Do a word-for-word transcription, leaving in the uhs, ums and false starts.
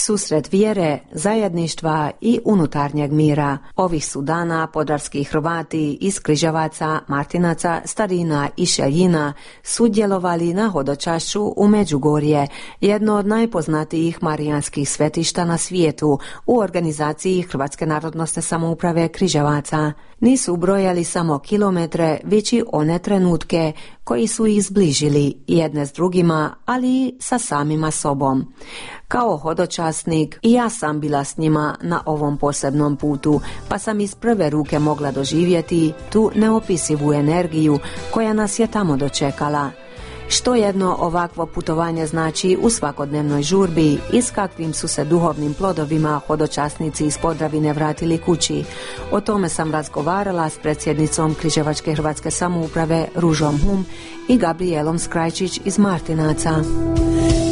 susret vjere, zajedništva i unutarnjeg mira. Ovih su dana podravski Hrvati iz Križevaca, Martinaca, Starina i Šeljina sudjelovali na hodočašću u Međugorje, jedno od najpoznatijih marijanskih svetišta na svijetu, u organizaciji Hrvatske narodnosne samouprave Križevaca. Nisu brojali samo kilometre, već i one trenutke koji su ih zbližili jedne s drugima, ali i sa samima sobom. Kao hodočasnik i ja sam bila s njima na ovom posebnom putu, pa sam iz prve ruke mogla doživjeti tu neopisivu energiju koja nas je tamo dočekala. Što jedno ovakvo putovanje znači u svakodnevnoj žurbi i s kakvim su se duhovnim plodovima hodočasnici iz Podravine vratili kući. O tome sam razgovarala s predsjednicom Križevačke Hrvatske samouprave Ružom Hum i Gabrijelom Skrajčić iz Martinaca.